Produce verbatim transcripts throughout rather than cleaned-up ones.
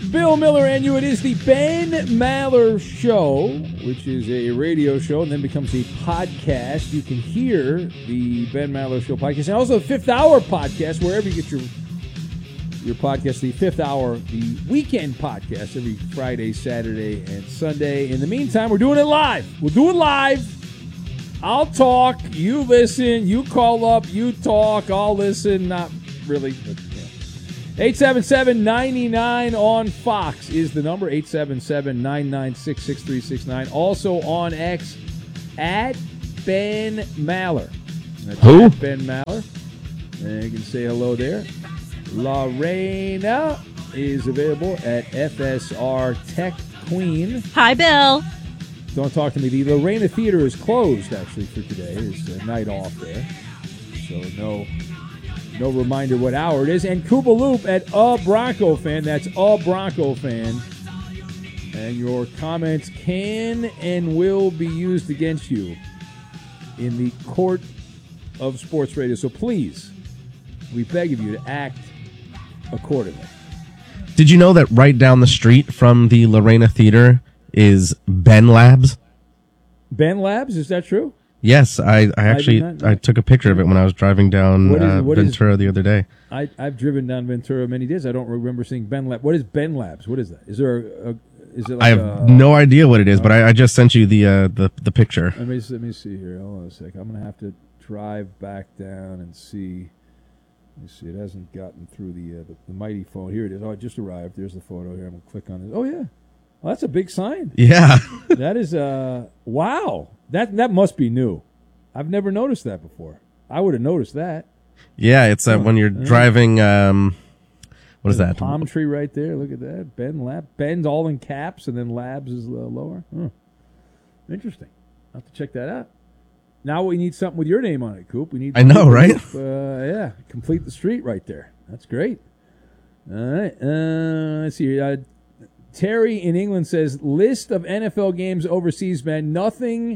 Bill Miller and you. It is the Ben Maller Show, which is a radio show and then becomes a podcast. You can hear the Ben Maller Show podcast and also the Fifth Hour podcast, wherever you get your your podcast, the Fifth Hour, the weekend podcast, every Friday, Saturday, and Sunday. In the meantime, we're doing it live. We'll do it live. I'll talk. You listen. You call up. You talk. I'll listen. Not really, but eight seven seven, nine nine on Fox is the number. eight seven seven, nine nine six, six three six nine. Also on X, at Ben Maller. That's Who? At Ben Maller. And you can say hello there. Lorena is available at F S R Tech Queen. Hi, Bill. Don't talk to me. The Lorena Theater is closed, actually, for today. It's a night off there. So no... No reminder what hour it is. And Koopa Loop at A Bronco Fan. That's A Bronco Fan. And your comments can and will be used against you in the court of sports radio. So please, we beg of you to act accordingly. Did you know that right down the street from the Lorena Theater is Ben Labs? Ben Labs, is that true? Yes, I, I actually I, I took a picture of it when I was driving down What is- uh, what is- Ventura the other day. I, I've driven down Ventura many days. I don't remember seeing Ben Labs. What is Ben Labs? What is that? Is there a, a is it like I have a, no idea what it is, but I, I just sent you the uh, the the picture. Let me let me see here. Hold on a sec. I'm gonna have to drive back down and see. Let me see. It hasn't gotten through the uh, the, the mighty phone. Here it is. Oh, it just arrived. There's the photo here. I'm gonna click on it. Oh yeah. Well, that's a big sign. Yeah. That is uh wow. That that must be new. I've never noticed that before. I would have noticed that. Yeah, it's uh, when you're driving. Um, what is There's a that? palm tree right there. Look at that. Ben Lab. Ben's all in caps, and then Labs is uh, lower. Huh. Interesting. I'll have to check that out. Now we need something with your name on it, Coop. We need. I know, right? Uh, yeah, complete the street right there. That's great. All right. Uh, let's see. Uh, Terry in England says list of N F L games overseas, man. Nothing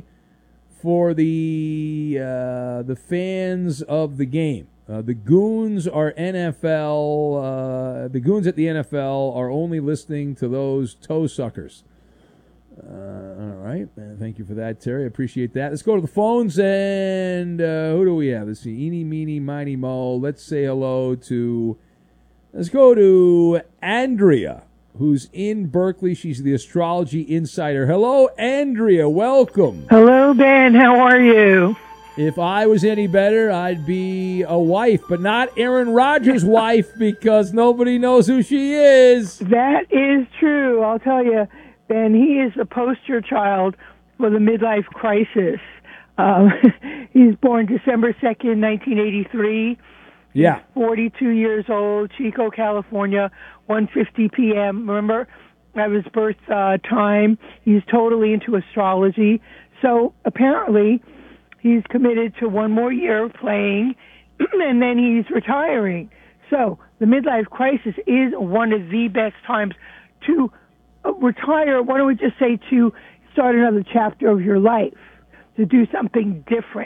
for the uh, the fans of the game. Uh, the goons are N F L. Uh, the goons at the N F L are only listening to those toe suckers. Uh, all right. Uh, thank you for that, Terry. I appreciate that. Let's go to the phones. And uh, who do we have? Let's see. Eeny, meeny, miny, mo. Let's say hello to... Let's go to Andrea, who's in Berkeley. She's the astrology insider. Hello, Andrea. Welcome. Hello, Ben. How are you? If I was any better, I'd be a wife, but not Aaron Rodgers' wife because nobody knows who she is. That is true. I'll tell you, Ben, he is the poster child for the midlife crisis. Um, he's born December second, nineteen eighty-three. Yeah. He's forty-two years old, Chico, California, one fifty p.m. Remember, that was birth uh, time. He's totally into astrology. So apparently he's committed to one more year of playing, and then he's retiring. So the midlife crisis is one of the best times to uh, retire. Why don't we just say to start another chapter of your life, to do something different.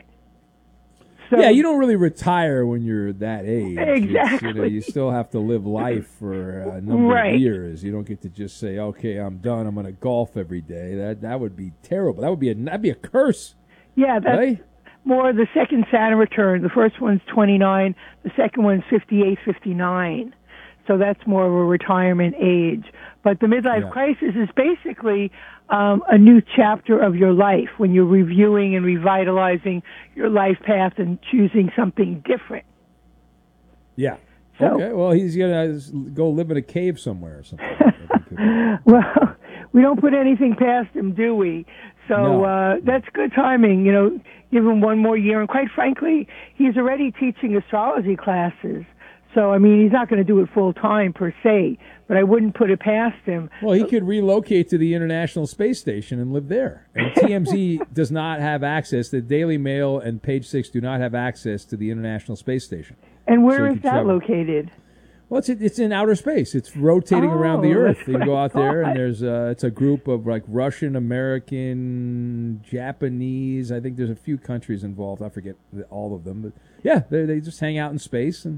So, yeah, you don't really retire when you're that age. Exactly. You know, you still have to live life for a number Right. of years. You don't get to just say, "Okay, I'm done. I'm going to golf every day." That that would be terrible. That would be a that'd be a curse. Yeah, that's right? more the second Saturn return. The first one's twenty-nine. The second one's fifty-eight, fifty-nine. So that's more of a retirement age. But the midlife Yeah. crisis is basically um, a new chapter of your life when you're reviewing and revitalizing your life path and choosing something different. Yeah. So- Okay. Well, he's going to go live in a cave somewhere or something. Well, we don't put anything past him, do we? So No. uh, that's good timing, you know, give him one more year. And quite frankly, he's already teaching astrology classes. So, I mean, he's not going to do it full time per se, but I wouldn't put it past him. Well, he could relocate to the International Space Station and live there. And T M Z does not have access. The Daily Mail and Page Six do not have access to the International Space Station. And So where he is could that travel. located? Well, it's it's in outer space. It's rotating around the Oh, Earth. that's You can what go I out there, thought. and there's uh, it's a group of like Russian, American, Japanese. I think there's a few countries involved. I forget the- all of them, but yeah, they they just hang out in space and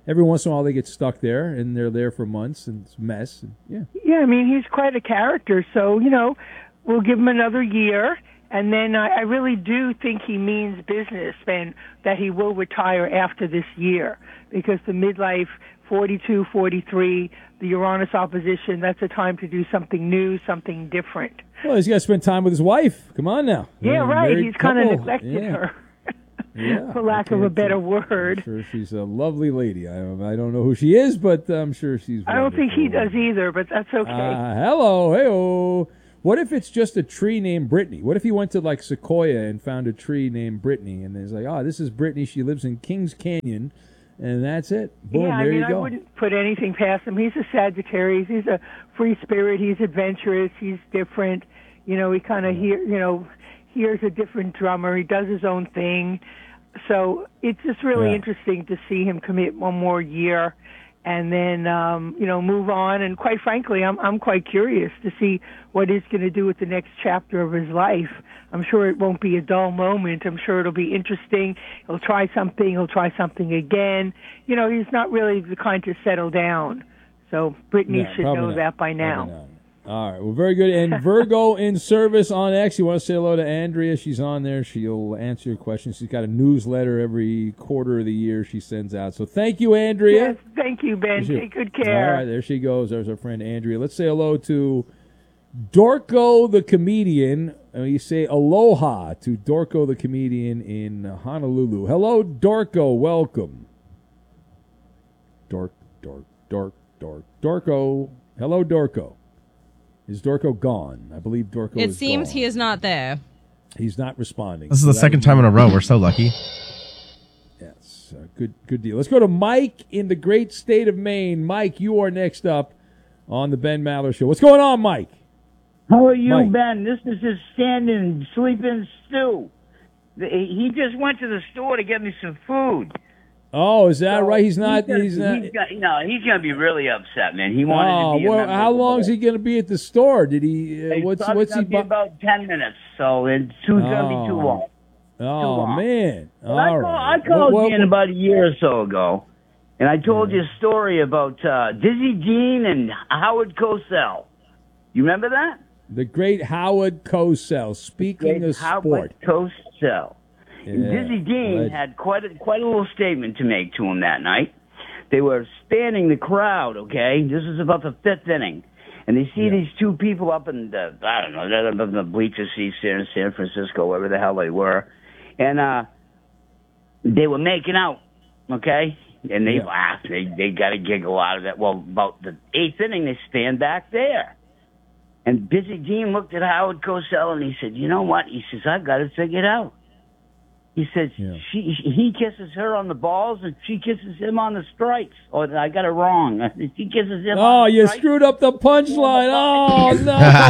every once in a while they get stuck there, and they're there for months, and it's a mess. And, yeah. Yeah, I mean, he's quite a character, so, you know, we'll give him another year, and then I, I really do think he means business and that he will retire after this year, because the midlife, forty-two, forty-three, the Uranus opposition, that's a time to do something new, something different. Well, he's got to spend time with his wife. Come on now. Yeah, You're a right. married He's kind of couple. neglected Yeah. her, Yeah, for lack of a better word. I'm sure she's a lovely lady. I, I don't know who she is, but I'm sure she's I don't think he wonderful. does either, but that's okay. Uh, hello, hey-oh. What if it's just a tree named Brittany? What if he went to, like, Sequoia and found a tree named Brittany, and he's like, oh, this is Brittany. She lives in Kings Canyon, and that's it. Boom, yeah, I there mean, you I go. wouldn't put anything past him. He's a Sagittarius. He's a free spirit. He's adventurous. He's different. You know, he kind of hear, you know, hears a different drummer. He does his own thing. So it's just really Yeah. interesting to see him commit one more year and then, um, you know, move on. And quite frankly, I'm I'm quite curious to see what he's going to do with the next chapter of his life. I'm sure it won't be a dull moment. I'm sure it'll be interesting. He'll try something. He'll try something again. You know, he's not really the kind to settle down. So Brittany No, should probably know not. that by now. Probably not. All right. Well, very good. And Virgo in service on X. You want to say hello to Andrea? She's on there. She'll answer your questions. She's got a newsletter every quarter of the year she sends out. So thank you, Andrea. Yes, thank you, Ben. There she- Take good care. All right, there she goes. There's our friend Andrea. Let's say hello to Dorco the comedian. Uh, you say aloha to Dorco the comedian in Honolulu. Hello, Dorco. Welcome. Dork, dork, dork, dork, Dorco. Hello, Dorco. Is Dorco gone? I believe Dorco It is seems gone. he is not there. He's not responding. This is So the that second would time be- in a row. We're so lucky. Yes, uh, good, good deal. Let's go to Mike in the great state of Maine. Mike, you are next up on the Ben Maller Show. What's going on, Mike? How are you, Mike. Ben? This is his standing, sleeping stew. The- He just went to the store to get me some food. Oh, is that So right? He's not. gonna- He's not. He's got, no, he's gonna be really upset, man. He wanted Oh, to be. a well, member how of the long is board. he going to be at the store? Did he? Uh, He's what's probably what's he? gonna be bu- about ten minutes, so it's too gonna be too Oh. long. oh long. man! Well, All I, call, right. I called What- you what- in about a year or so ago, and I told you a story about uh, Dizzy Dean and Howard Cosell. You remember that? the great Howard Cosell. Speaking Great of sport, Howard Cosell. And Yeah, Dizzy Dean legend. had quite a, quite a little statement to make to him that night. They were spanning the crowd, okay? This is about the fifth inning. And they see Yeah. these two people up in the, I don't know, they're up in the bleacher seats there in San Francisco, wherever the hell they were. And uh, they were making out, okay? And they Yeah. laughed. They, they got a giggle out of that. Well, about the eighth inning, they stand back there. And Dizzy Dean looked at Howard Cosell and he said, you know what? He says, I've got it figured out. He says, Yeah. she, he kisses her on the balls and she kisses him on the strikes. Or I got it wrong. She kisses him Oh, on the you strikes. screwed up the punchline. Oh no!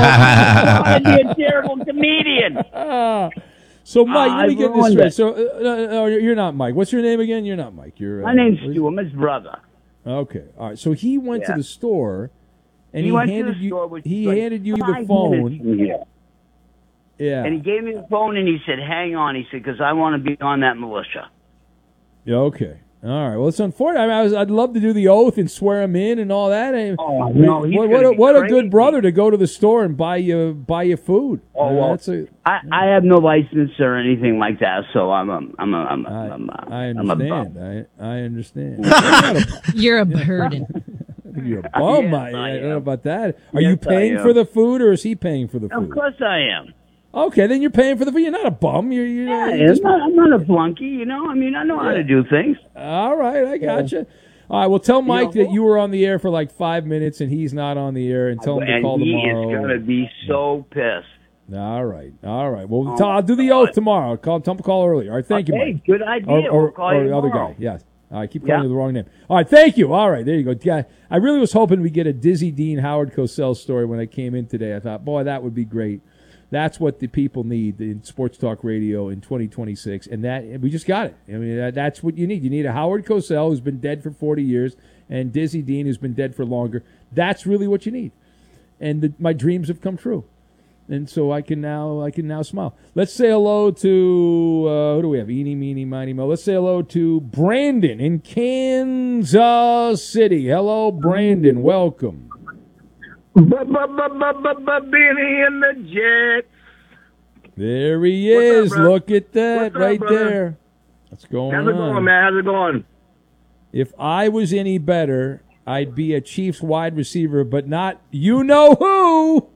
I'd be a terrible comedian. Ah. So, Mike, Ah, let me I get this ruined straight. it. So, uh, uh, no, you're not Mike. What's your name again? You're not Mike. You're. Uh, My name's what is- Stu. I'm his brother. Okay. All right. So he went Yeah. to the store, and he, he went handed to the you. store with he like handed you the five phone. minutes from here. Yeah. And he gave me the phone and he said, hang on. He said, because I want to be on that militia. Yeah, okay. All right. Well, it's unfortunate. I mean, I was, I'd love to do the oath and swear him in and all that. I, Oh, no, he's what, gonna what, a, be what a crazy. good brother to go to the store and buy you buy you food. Oh, Uh, well, that's a, I, I have no license or anything like that, so I'm a, I'm a, I'm a, I, I'm a, I I'm a understand. bum. I I understand. You're not a- You're a burden. You're a bum. Yes, I, I I don't know am. about that. Are Yes, you paying I for am. the food, or is he paying for the Of food? course I am. Okay, then you're paying for the food. You're not a bum. You're, you're, Yeah, you're just, I'm, not, I'm not a flunky, you know. I mean, I know how to do things. all right. I gotcha. All right. Well, tell Mike know, that you were on the air for like five minutes and he's not on the air, and tell him to and call he tomorrow. is going to be so pissed. All right. All right. Well, Oh, tell- I'll do the God. oath tomorrow. I'll call, tell him to call early. All right. Thank you, Hey, Mike. good idea. Or, or, we'll call or you the other tomorrow. guy. Yes. I keep calling Yeah. you the wrong name. All right. Thank you. All right. There you go. Yeah, I really was hoping we get a Dizzy Dean Howard Cosell story when I came in today. I thought, boy, that would be great. That's what the people need in sports talk radio in twenty twenty-six, and that we just got it. I mean, that, that's what you need. You need a Howard Cosell who's been dead for forty years, and Dizzy Dean who's been dead for longer. That's really what you need, and the, my dreams have come true. and so I can now I can now smile. Let's say hello to uh, who do we have? Eeny, meeny, miny, mo. Let's say hello to Brandon in Kansas City. Hello, Brandon. Welcome. Benny and the Jets. There he What's is. up, bro? Look at that What's up, right brother? there. What's going How's it on? going, man? How's it going? If I was any better, I'd be a Chiefs wide receiver, but not you know who.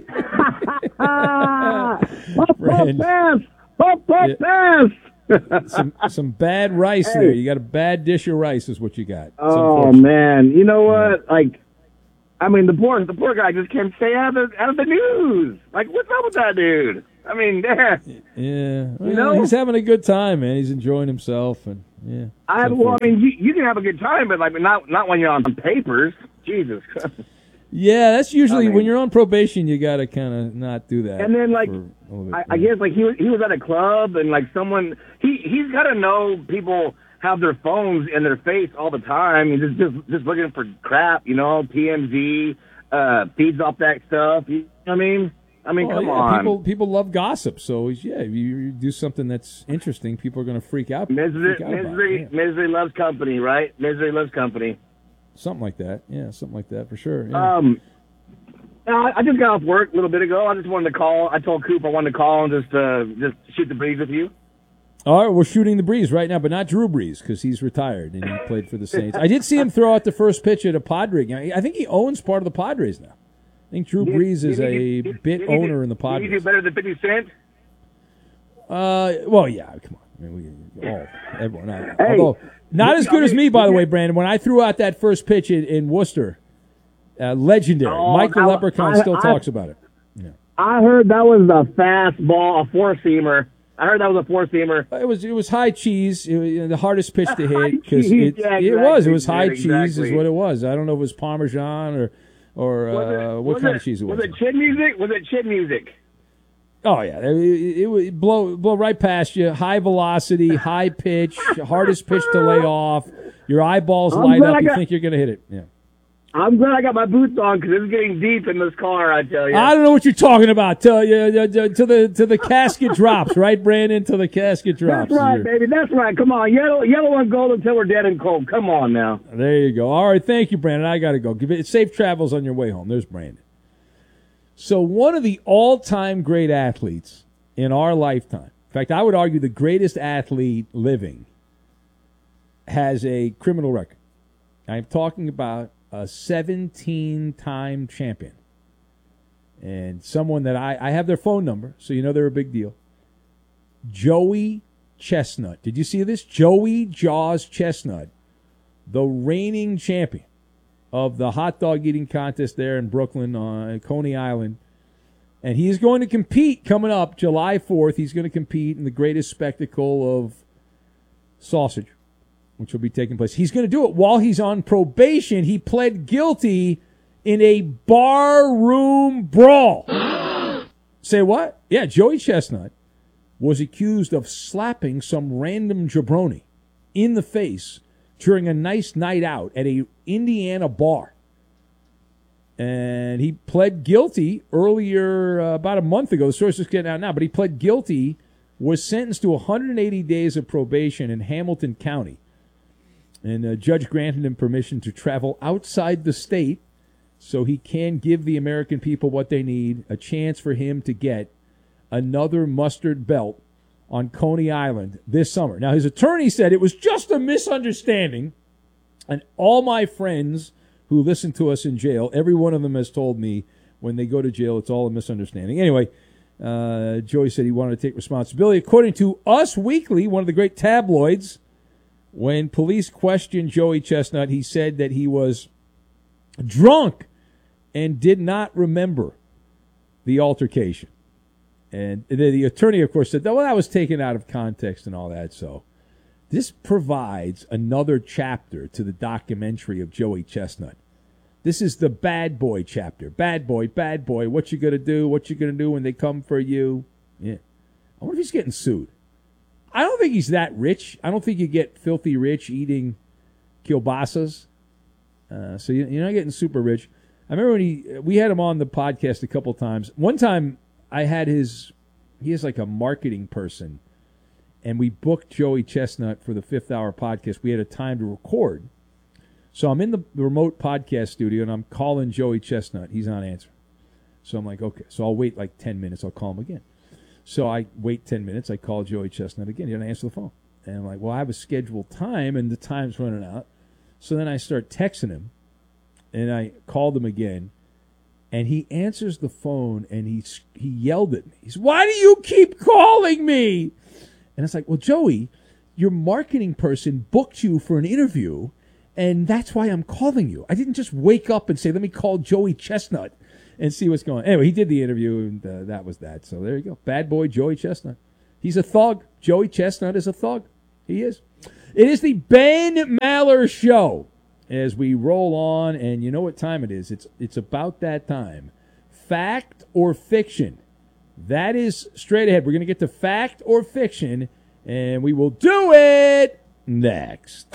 Brandon. pass! Pop, pop, Yeah. pass! some some bad rice Hey. there. You got a bad dish of rice, is what you got. It's Oh unfortunate. man, you know what? Like, I mean, the poor the poor guy just can't stay out of the, out of the news. Like, what's up with that dude? I mean, yeah. Yeah, well, know? he's having a good time, man. He's enjoying himself, and yeah. I it's well, I mean, unfortunate. you, you can have a good time, but like, not not when you're on papers. Jesus. yeah, that's usually I mean- when you're on probation. You got to kind of not do that. And then, like, for a little bit, I, I yeah. guess like he was he was at a club and like someone he he's got to know people have their phones in their face all the time and just just just looking for crap, you know, T M Z uh, feeds off that stuff. You know what I mean? I mean, Well, come yeah, on. People people love gossip, so yeah, if you, you do something that's interesting, people are going to freak out. Misery, freak out about it, misery, yeah. misery loves company, right? Misery loves company. Something like that. Yeah, something like that for sure. Yeah. Um, I I just got off work a little bit ago. I just wanted to call. I told Coop I wanted to call and just uh, just shoot the breeze with you. All right, we're shooting the breeze right now, but not Drew Brees because he's retired and he played for the Saints. I did see him throw out the first pitch at a Padre game. I think he owns part of the Padres now. I think Drew Did- Brees is did a he do- bit did he do- owner in the Did he do Padres. better than fifty Cent? Uh, well, yeah, come on. I mean, we all, everyone. I, Hey, although not as I good as mean, me, by the yeah. way, Brandon. When I threw out that first pitch in, in Worcester, uh, legendary. Oh, Mike the I- Leprechaun I- still I- talks about it. I heard that was a fastball, a four seamer. I heard that was a four seamer. It was it was high cheese. It was, you know, the hardest pitch to High hit because cheese, it, yeah, it was it was exactly, high man, cheese exactly. is what it was. I don't know if it was Parmesan or or Was it, uh, what was kind it, of cheese it was. Was it chin music? Was it chin music? Oh yeah, it, it, it would blow blow right past you. High velocity, high pitch, hardest pitch to lay off. Your eyeballs I'm light glad up. I You got- think you're gonna hit it. Yeah. I'm glad I got my boots on because it's getting deep in this car. I tell you. I don't know what you're talking about. Till you till the till the casket drops, right, Brandon? Till the casket drops. That's right, You're- baby. That's right. Come on, yellow, yellow and gold until we're dead and cold. Come on now. There you go. All right, thank you, Brandon. I got to go. Give it safe travels on your way home. There's Brandon. So one of the all-time great athletes in our lifetime, in fact, I would argue the greatest athlete living, has a criminal record. I'm talking about a seventeen-time champion and someone that I, I have their phone number, so you know they're a big deal. Joey Chestnut. Did you see this? Joey Jaws Chestnut, the reigning champion of the hot dog eating contest there in Brooklyn on Coney Island. And he's going to compete coming up July fourth. He's going to compete in the greatest spectacle of sausage, which will be taking place. He's going to do it while he's on probation. He pled guilty in a barroom brawl. Say what? Yeah, Joey Chestnut was accused of slapping some random jabroni in the face during a nice night out at a Indiana bar. And he pled guilty earlier, uh, about a month ago. The story's just getting out now, but he pled guilty, was sentenced to one hundred eighty days of probation in Hamilton County. And a judge granted him permission to travel outside the state so he can give the American people what they need, a chance for him to get another mustard belt on Coney Island this summer. Now, his attorney said it was just a misunderstanding, and all my friends who listen to us in jail, every one of them has told me when they go to jail, it's all a misunderstanding. Anyway, uh, Joey said he wanted to take responsibility. According to Us Weekly, one of the great tabloids, when police questioned Joey Chestnut, he said that he was drunk and did not remember the altercation. And the, the attorney, of course, said, well, that was taken out of context and all that. So this provides another chapter to the documentary of Joey Chestnut. This is the bad boy chapter. Bad boy, bad boy. What you gonna do? What you gonna do when they come for you? Yeah. I wonder if he's getting sued. I don't think he's that rich. I don't think you get filthy rich eating kielbasas. Uh, so you, you're not getting super rich. I remember when he we had him on the podcast a couple times. One time I had his, he has like a marketing person, and we booked Joey Chestnut for the Fifth Hour podcast. We had a time to record. So I'm in the remote podcast studio, and I'm calling Joey Chestnut. He's not answering. So I'm like, okay. So I'll wait like ten minutes. I'll call him again. So I wait ten minutes. I call Joey Chestnut again. He doesn't answer the phone. And I'm like, well, I have a scheduled time, and the time's running out. So then I start texting him, and I called him again, and he answers the phone, and he he yelled at me. He said, why do you keep calling me? And it's like, well, Joey, your marketing person booked you for an interview, and that's why I'm calling you. I didn't just wake up and say, let me call Joey Chestnut and see what's going on. Anyway, he did the interview, and uh, that was that. So there you go. Bad boy Joey Chestnut. He's a thug. Joey Chestnut is a thug. He is. It is the Ben Maller Show as we roll on, and you know what time it is. It's it's about that time. Fact or fiction? That is straight ahead. We're going to get to fact or fiction, and we will do it next.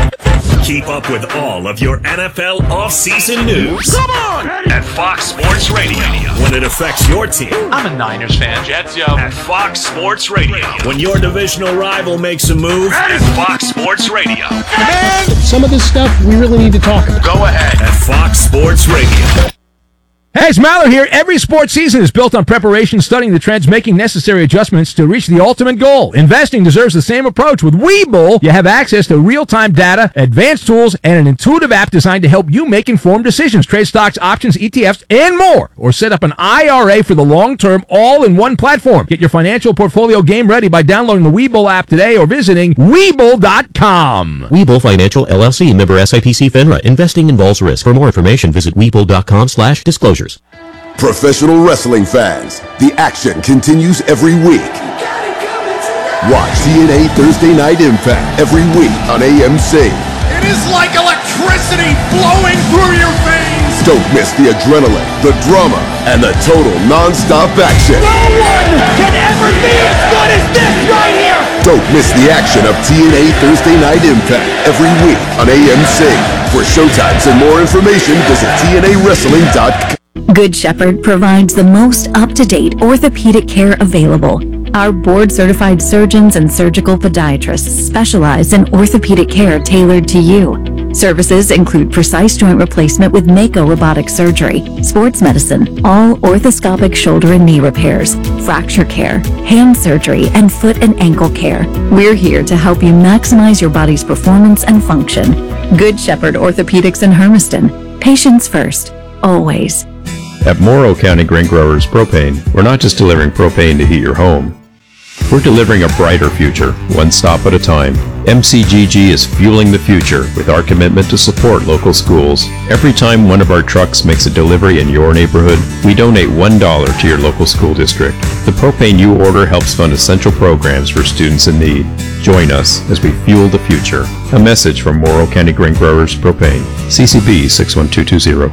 Keep up with all of your N F L offseason news. Come on! At Fox Sports Radio. When it affects your team. I'm a Niners fan. Jets, yo. At Fox Sports Radio. When your divisional rival makes a move. At Fox Sports Radio. And some of this stuff we really need to talk about. Go ahead. At Fox Sports Radio. Hey, it's Maller here. Every sports season is built on preparation, studying the trends, making necessary adjustments to reach the ultimate goal. Investing deserves the same approach. With Webull, you have access to real-time data, advanced tools, and an intuitive app designed to help you make informed decisions. Trade stocks, options, E T Fs, and more. Or set up an I R A for the long term, all in one platform. Get your financial portfolio game ready by downloading the Webull app today or visiting Webull dot com. Webull Financial, L L C, member S I P C FINRA. Investing involves risk. For more information, visit Webull dot com slash disclosures. Professional wrestling fans, the action continues every week. Watch T N A Thursday Night Impact every week on A M C. It is like electricity flowing through your veins. Don't miss the adrenaline, the drama, and the total non-stop action. No one can ever be as good as this right here. Don't miss the action of T N A Thursday Night Impact every week on A M C. For showtimes and more information, visit T N A wrestling dot com. Good Shepherd provides the most up-to-date orthopedic care available. Our board-certified surgeons and surgical podiatrists specialize in orthopedic care tailored to you. Services include precise joint replacement with Mako robotic surgery, sports medicine, all orthoscopic shoulder and knee repairs, fracture care, hand surgery, and foot and ankle care. We're here to help you maximize your body's performance and function. Good Shepherd Orthopedics in Hermiston. Patients first, always. At Morrow County Grain Growers Propane, we're not just delivering propane to heat your home. We're delivering a brighter future, one stop at a time. M C G G is fueling the future with our commitment to support local schools. Every time one of our trucks makes a delivery in your neighborhood, we donate one dollar to your local school district. The propane you order helps fund essential programs for students in need. Join us as we fuel the future. A message from Morrow County Grain Growers Propane. C C B six one two two zero.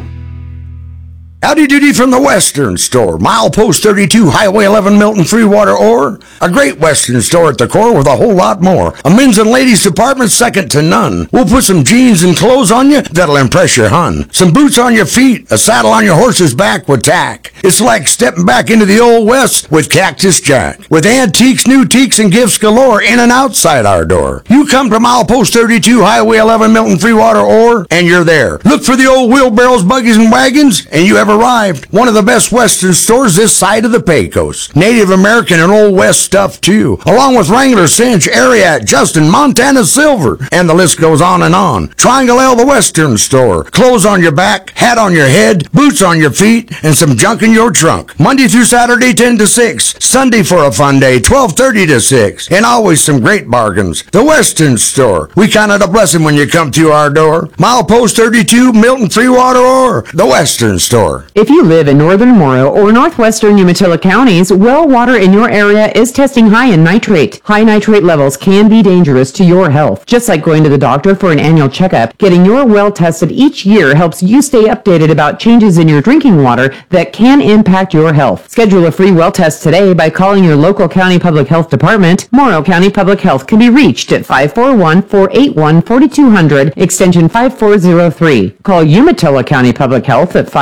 Howdy doody from the Western Store, milepost thirty-two, Highway eleven, Milton, Freewater, or a great Western store at the core with a whole lot more. A men's and ladies department second to none. We'll put some jeans and clothes on you that'll impress your hun. Some boots on your feet, a saddle on your horse's back with tack. It's like stepping back into the old West with Cactus Jack. With antiques, new teaks, and gifts galore in and outside our door. You come to milepost thirty-two, Highway eleven, Milton, Freewater, or, and you're there. Look for the old wheelbarrows, buggies, and wagons, and you have arrived. One of the best Western stores this side of the Pecos. Native American and Old West stuff too, along with Wrangler, Cinch, Ariat, Justin, Montana Silver, and the list goes on and on. Triangle L, the Western Store. Clothes on your back, hat on your head, boots on your feet, and some junk in your trunk. Monday through Saturday, ten to six. Sunday for a fun day, twelve thirty to six. And always some great bargains. The Western Store. We count it a blessing when you come to our door. Milepost thirty-two, Milton, Freewater, or the Western Store. If you live in northern Morrow or northwestern Umatilla counties, well water in your area is testing high in nitrate. High nitrate levels can be dangerous to your health. Just like going to the doctor for an annual checkup, getting your well tested each year helps you stay updated about changes in your drinking water that can impact your health. Schedule a free well test today by calling your local county public health department. Morrow County Public Health can be reached at five four one, four eight one, four two zero zero, extension five four zero three. Call Umatilla County Public Health at five four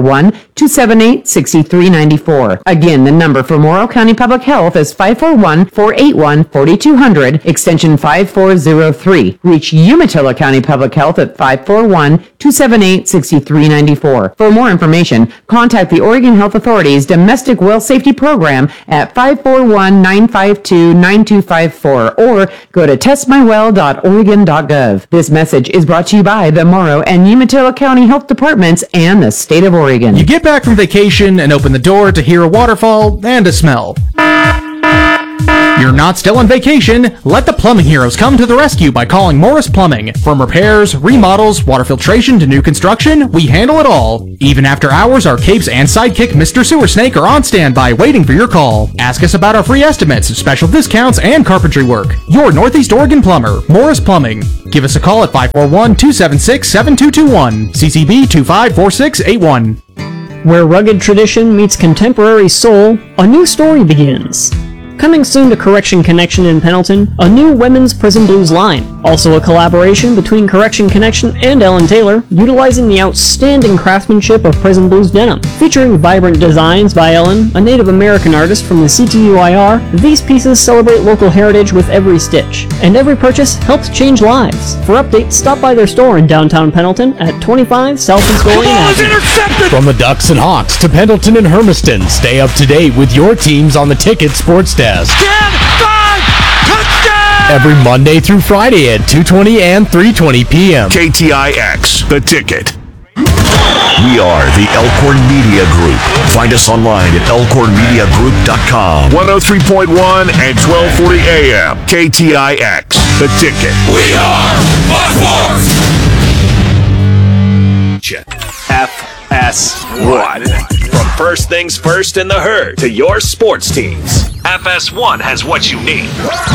one, two seven eight, six three nine four. Again, the number for Morrow County Public Health is five four one, four eight one, four two zero zero, extension five four zero three. Reach Umatilla County Public Health at five four one, two seven eight, six three nine four. For more information, contact the Oregon Health Authority's Domestic Well Safety Program at five four one, nine five two, nine two five four or go to test my well dot oregon dot gov. This message is brought to you by the Morrow and Umatilla County Health Departments and the state of Oregon. You get back from vacation and open the door to hear a waterfall and a smell. You're not still on vacation. Let the plumbing heroes come to the rescue by calling Morris Plumbing. From repairs, remodels, water filtration to new construction, we handle it all. Even after hours, our capes and sidekick Mister Sewer Snake are on standby waiting for your call. Ask us about our free estimates, special discounts, and carpentry work. Your Northeast Oregon plumber, Morris Plumbing. Give us a call at five four one, two seven six, seven two two one, C C B two five four six eight one. Where rugged tradition meets contemporary soul, a new story begins. Coming soon to Correction Connection in Pendleton, a new women's prison blues line. Also a collaboration between Correction Connection and Ellen Taylor, utilizing the outstanding craftsmanship of prison blues denim. Featuring vibrant designs by Ellen, a Native American artist from the C T U I R, these pieces celebrate local heritage with every stitch, and every purchase helps change lives. For updates, stop by their store in downtown Pendleton at twenty-five South Pennsylvania Avenue. From the Ducks and Hawks to Pendleton and Hermiston, stay up to date with your teams on the Ticket Sports Desk. ten five, touchdown! Every Monday through Friday at two twenty and three twenty p.m. K T I X, The Ticket. We are the Elkhorn Media Group. Find us online at elkhorn media group dot com. one oh three point one and twelve forty a m. K T I X, The Ticket. We are Fox Sports! F S one. From First Things First in the Herd to your sports teams, F S one has what you need.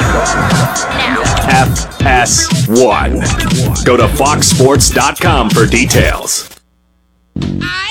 F S one. Go to fox sports dot com for details. I